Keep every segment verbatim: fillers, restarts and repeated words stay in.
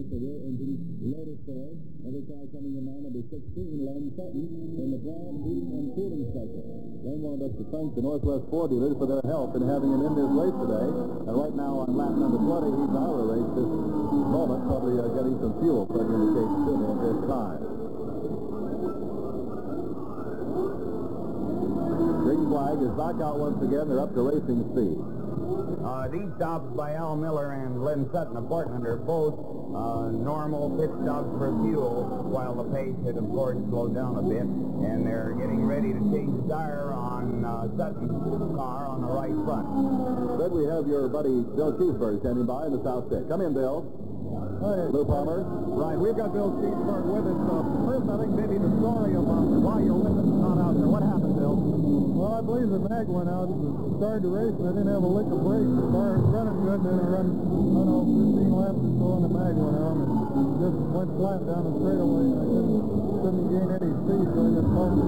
with the rear engine Lotus Ford. Other car coming in now, number sixteen, Len Sutton, in the Brown Heating and Cooling Special. Len wanted us to thank the Northwest Ford dealers for their help in having him in this race today. And right now on lap number twenty, he's out of the race this moment, probably uh, getting some fuel, so he indicates to me at this time. Green flag is back out once again. They're up to racing speed. Uh, these stops by Al Miller and Len Sutton of Portland are both uh, normal pit stops for fuel, while the pace had, of course, slowed down a bit, and they're getting ready to change the tire on uh, Sutton's car on the right front. Good, we have your buddy Bill Cheeseburg standing by in the south pit. Come in, Bill. Hey. Lou Palmer. Right, we've got Bill Cheeseburg with us. Uh, first, I think maybe the story about why your witness is not out there. What happened, Bill? Well, I believe the mag went out. It started to race, and I didn't have a lick of brakes. The car was running good, and then I run, I don't know, fifteen laps or so, and the mag went out, and just went flat down the straightaway, and I couldn't, couldn't gain any speed, so I got pumped.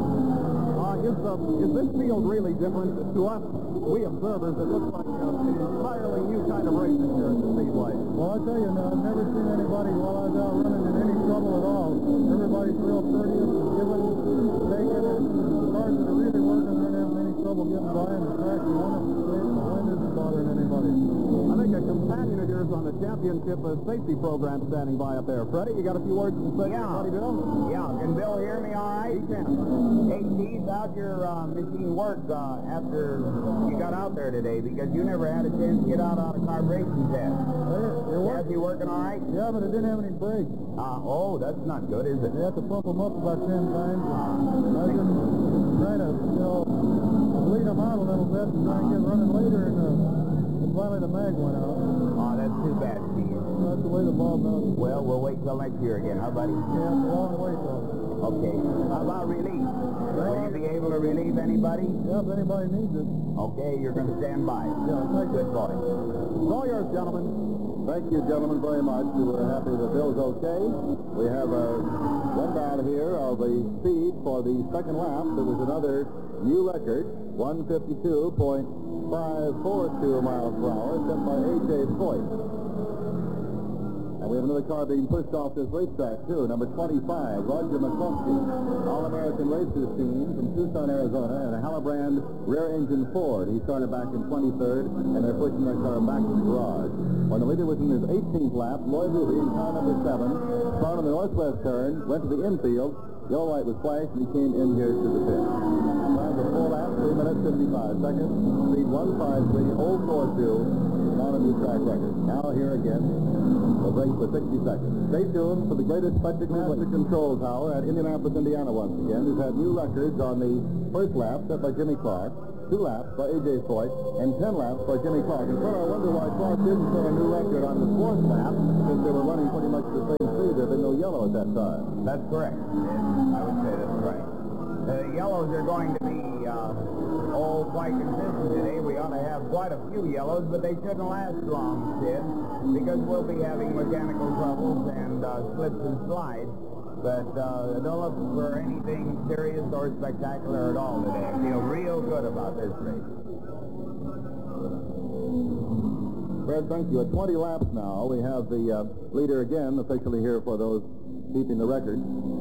Uh, is, uh, is this field really different? To us, we observers, it looks like uh, an entirely new kind of racing here at the Speedway. Well, I tell you now, I've never seen anybody while I was out running in any trouble at all. Everybody's real courteous and giving, taking, and the cars that are really working aren't having any trouble getting by, and the track's wonderful shape, and the wind isn't bothering anybody. I think a companion of yours on the championship uh, safety program standing by up there. Freddie, you got a few words to say? Yeah. Buddy Bill? Yeah, can Bill hear me all right? He can. Hey, Keith, how'd your uh, machine work uh, after you got out there today? Because you never had a chance to get out on a carburation test. It worked. Is he working all right? Yeah, but it didn't have any brakes. Uh, oh, that's not good, is it? You have to pump them up about ten times. I was just trying to, you know, bleed them out a little bit and try and get running later, and, uh, and finally the mag went out. Oh, that's too bad, Keith. That's the way the ball goes. Well, we'll wait till next year again, huh, buddy? Yeah, it's a long way, though. Okay. How about relief? Will you be able to relieve anybody? Yeah, if anybody needs it. Okay, you're going to stand by. Yeah, thank you. Good boy. It's all yours, gentlemen. Thank you, gentlemen, very much. We're happy that Bill's okay. We have a rundown here of the speed for the second lap. There was another new record, one fifty-two point five four two miles per hour, set by A J Foyt. And we have another car being pushed off this racetrack, too, number twenty-five, Roger McCluskey, All-American Racers team from Tucson, Arizona, and a Hillebrand rear-engine Ford. He started back in twenty-third, and they're pushing their car back to the garage. When the leader was in his eighteenth lap, Lloyd Ruby in car number seven, found on the northwest turn, went to the infield, yellow light was flashed, and he came in here to the pit. Time for four laps, three minutes, fifty-five seconds, speed one fifty-three, oh forty-two, on a new track record. Now here again, we'll break for sixty seconds. Stay tuned for the greatest spectacle master control tower at Indianapolis, Indiana once again. We've had new records on the first lap set by Jimmy Clark, two laps by A J Foyt, and ten laps by Jimmy Clark. And so I wonder why Clark didn't set a new record on the fourth lap, since they were running pretty much the same speed. There had been no yellow at that time. That's correct. I would say that's right. The yellows are going to be, uh, oh, quite consistent today. We ought to have quite a few yellows, but they shouldn't last long, Sid, because we'll be having mechanical troubles and uh, slips and slides. But uh, don't look for anything serious or spectacular at all today. I feel real good about this race. Fred, thank you. At twenty laps now, we have the uh, leader again officially here for those keeping the record.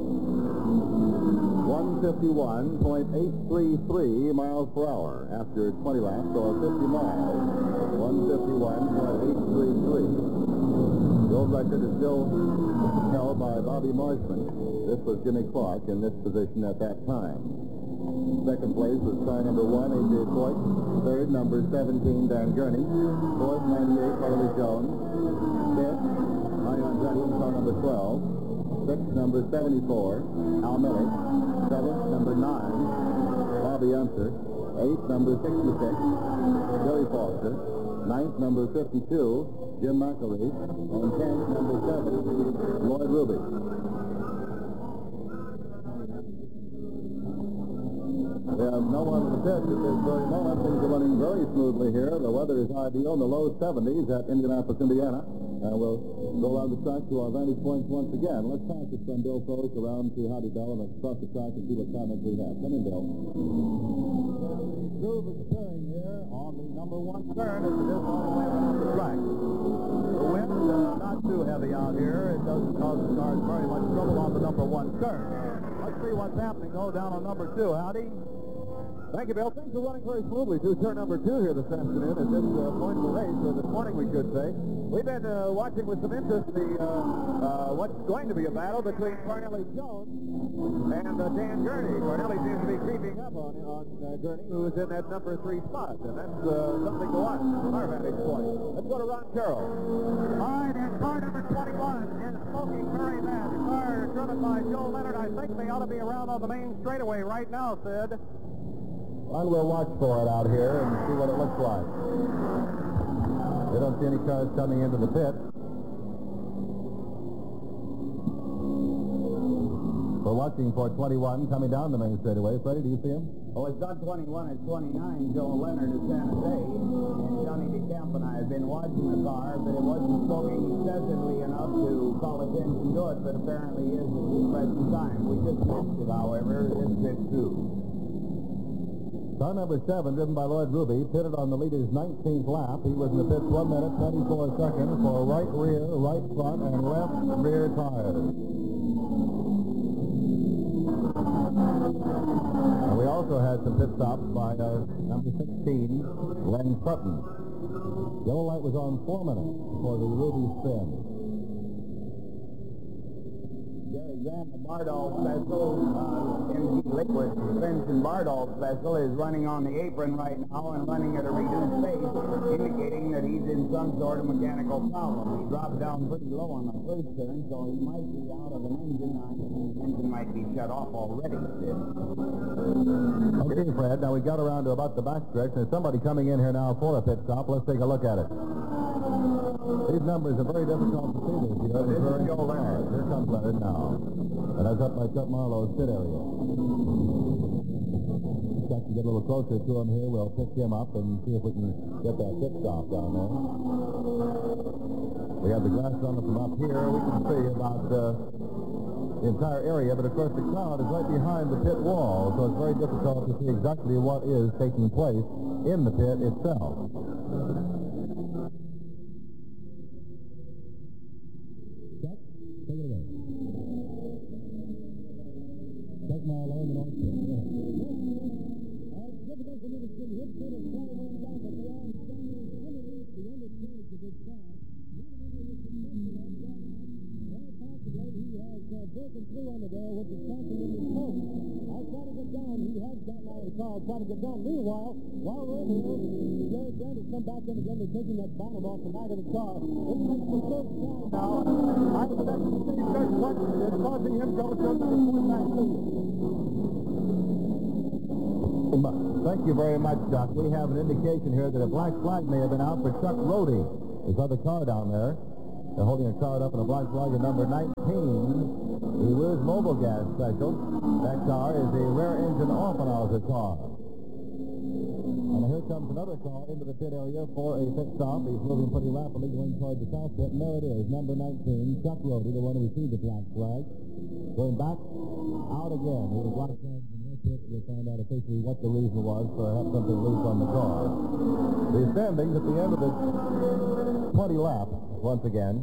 one fifty-one point eight three three miles per hour after twenty laps, or fifty miles. one fifty-one point eight three three. The old record is still held by Bobby Marshman. This was Jimmy Clark in this position at that time. Second place was car number one, A J Foyt. Third, number seventeen, Dan Gurney. Fourth, ninety-eight, Harley Jones. Fifth, Mario Andretti, car number twelve. Sixth, number seventy-four, Al Miller. Seventh, number nine, Bobby Unser. Eighth, number sixty-six, Jerry Foster. Ninth, number fifty-two, Jim McElreath. And tenth, number seven, Lloyd Ruby. We have no one in the pit at this very moment. Things are running very smoothly here. The weather is ideal in the low seventies at Indianapolis, Indiana. And we'll go around the track to our vantage points once again. Let's pass it from Bill Frost around to Howdy Bell and across the track and see what comments we have. Come in, Bill. Groove is occurring here on the number one turn as it is all the way around the track. The wind uh, not too heavy out here. It doesn't cause the cars very much trouble on the number one turn. Let's see what's happening, though, down on number two. Howdy. Thank you, Bill. Things are running very smoothly through turn number two here this afternoon at this uh, point of the race, or this morning, we should say. We've been uh, watching with some interest the uh, uh, what's going to be a battle between Cornelli Jones and uh, Dan Gurney. Cornelli seems to be creeping up on, on uh, Gurney, who is in that number three spot, and that's uh, something to watch from our vantage point. Let's go to Ron Carroll. All right, and car number twenty-one is smoking very bad. The car driven by Joe Leonard. I think they ought to be around on the main straightaway right now, Sid. And we'll watch for it out here and see what it looks like. They don't see any cars coming into the pit. We're watching for twenty-one coming down the main straightaway. Freddie, do you see him? Oh, it's not twenty-one, it's twenty-nine, Joe Leonard of San Jose. And Johnny DeCamp and I have been watching the car, but it wasn't smoking excessively enough to call attention to it, but apparently is at the present time. We just missed it, however. It's pit two. Car number seven, driven by Lloyd Ruby, pitted on the leader's nineteenth lap. He was in the pits one minute, twenty-four seconds for right rear, right front, and left rear tires. And we also had some pit stops by uh, number sixteen, Len Sutton. Yellow light was on four minutes for the Ruby spin. Gary Graham, the Bardol special, uh, M G Liquid Suspension Bardol special, is running on the apron right now and running at a reduced pace, indicating that he's in some sort of mechanical problem. He dropped down pretty low on the first turn, so he might be out of an engine. I think the engine might be shut off already. Okay, Fred, now we got around to about the backstretch. There's somebody coming in here now for a pit stop. Let's take a look at it. These numbers are very difficult to see this year. This is Joe Leonard. Here comes Leonard now. And that's up by Chuck Marlowe's pit area. Chuck can get a little closer to him here. We'll pick him up and see if we can get that pit stop down there. We have the glass on it from up here. We can see about uh, the entire area, but of course the crowd is right behind the pit wall, so it's very difficult to see exactly what is taking place in the pit itself. Chuck, take it away. Chuck Marlowe in the north pit. Yeah. It's difficult for me to see which pit is far way down, but they are standing underneath the undercarriage of this car. Not only is the suspension has gone out, very possibly he has uh, broken through under there with the something in his phone. I'll try to get down. He has gotten out of the car. I'll try to get down. Meanwhile, while we're in here, Jerry Grant has come back in again. They're taking that bottom off the back of the car. This makes the third time now. I expect to see Judge Watson is causing him trouble to report back to you. Thank you very much, Chuck. We have an indication here that a black flag may have been out for Chuck Rhodey. There's other car down there. They're holding a card up in a black flag at number nineteen. The Wiz Mobile Gas Special. That car is a rear engine Offenhauser car. And here comes another car into the pit area for a pit stop. He's moving pretty rapidly going toward the south pit. And there it is, number nineteen, Chuck Rhodey, the one who received the black flag. Going back out again. He was black flag in their pit. We'll find out officially what the reason was for having something loose on the car. The standings at the end of the twenty lap, once again.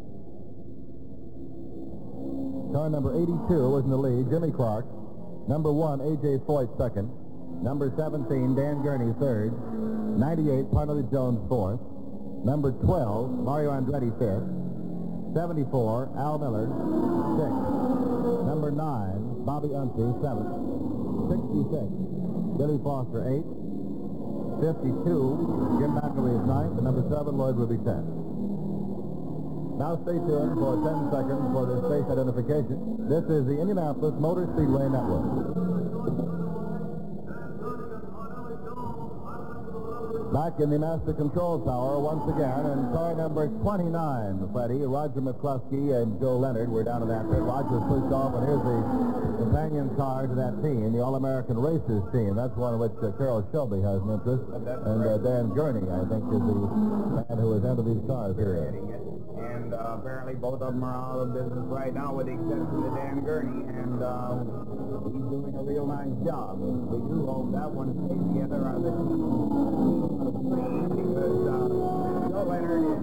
Car number eighty-two was in the lead, Jimmy Clark. Number one, A J Foyt second. Number seventeen, Dan Gurney third. ninety-eight, Parnelli Jones fourth. Number twelve, Mario Andretti fifth. seventy-four, Al Miller sixth. Number nine, Bobby Unsey seventh. sixty-six, Billy Foster eighth. fifty-two, Jim McElwee is ninth. And number seven, Lloyd Ruby tenth. Now stay tuned for ten seconds for the space identification. This is the Indianapolis Motor Speedway Network. Back in the Master Control Tower once again, and car number twenty-nine, Freddie, Roger McCluskey and Joe Leonard were down in that pit. Roger's pushed off, and here's the companion car to that team, the All-American Racers team. That's one in which uh, Carroll Shelby has an interest. And uh, Dan Gurney, I think, is the man who has entered these cars here. And uh, apparently both of them are out of business right now, with the exception of Dan Gurney, and uh, he's doing a real nice job. We do hope that one stays together on the team of three, because uh, Joe Leonard is, is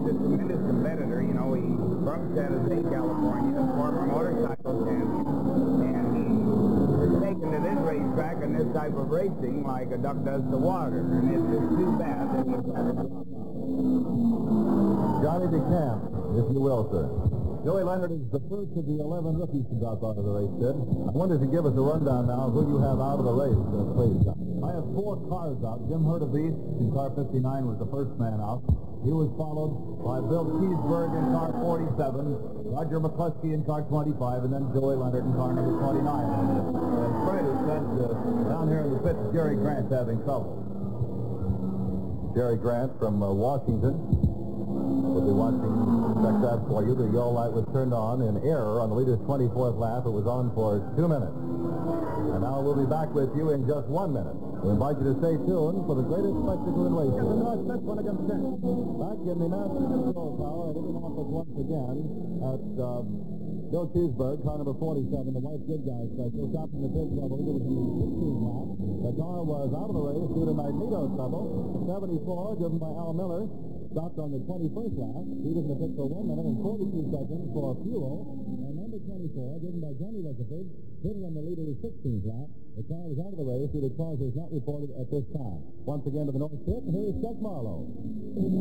a tremendous competitor. You know, he's from San Jose, California, former motorcycle champion, and he's taken to this racetrack and this type of racing like a duck does to water, and it's just too bad that he's had to drop out. Johnny DeCamp, if you will, sir. Joey Leonard is the first of the eleven rookies to drop out of the race, Sid. I wonder if you give us a rundown now of who you have out of the race, uh, please, John. I have four cars out. Jim Hurtubise in car fifty-nine was the first man out. He was followed by Bill Keesberg in car forty-seven, Roger McCluskey in car twenty-five, and then Joey Leonard in car number twenty-nine. As Fred has said, uh, down here in the pits, Jerry Grant's having trouble. Jerry Grant from uh, Washington. We'll be watching, check that for you. The yellow light was turned on in error on the leader's twenty-fourth lap. It was on for two minutes. And now we'll be back with you in just one minute. We invite you to stay tuned for the greatest spectacle in racing. Back in the master control tower at Indianapolis once again at uh, Bill Keesberg, car number forty-seven, the white good guy special, stopped in the pit trouble. It was in the sixteenth lap. The car was out of the race due to magneto trouble. seventy-four, driven by Al Miller, stopped on the twenty-first lap. He was in the pit for one minute and forty-two seconds for fuel. And number twenty-four, driven by Johnny Rutherford, hit it on the leader's sixteenth lap. The car was out of the race due to causes not reported at this time. Once again to the north pit, and here is Chuck Marlowe.